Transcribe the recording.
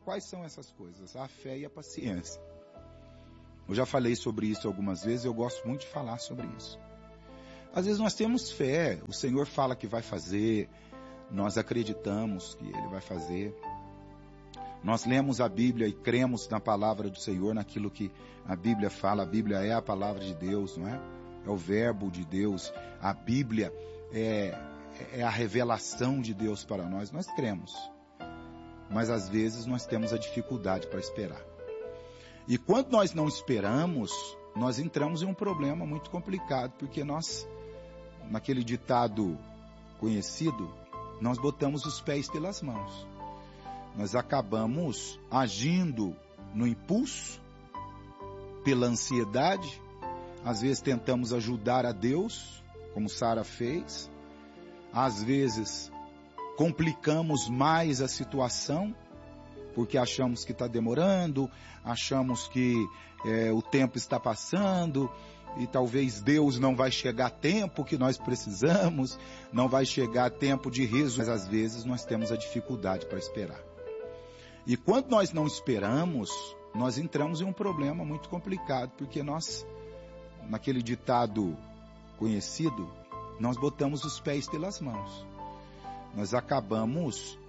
Quais são essas coisas? A fé e a paciência. Eu já falei sobre isso algumas vezes, eu gosto muito de falar sobre isso. Às vezes nós temos fé, o Senhor fala que vai fazer, nós acreditamos que Ele vai fazer. Nós lemos a Bíblia e cremos na palavra do Senhor, naquilo que a Bíblia fala. A Bíblia é a palavra de Deus, não é? É o verbo de Deus. A Bíblia é a revelação de Deus para nós. Nós cremos. Mas às vezes nós temos a dificuldade para esperar. E quando nós não esperamos, nós entramos em um problema muito complicado, porque nós, naquele ditado conhecido, nós botamos os pés pelas mãos. Nós acabamos agindo no impulso, pela ansiedade. Às vezes tentamos ajudar a Deus, como Sara fez. Às vezes complicamos mais a situação, porque achamos que está demorando, achamos que o tempo está passando, e talvez Deus não vai chegar a tempo que nós precisamos, não vai chegar a tempo de riso, mas às vezes nós temos a dificuldade para esperar. E quando nós não esperamos, nós entramos em um problema muito complicado, porque nós, naquele ditado conhecido, nós botamos os pés pelas mãos. Nós acabamos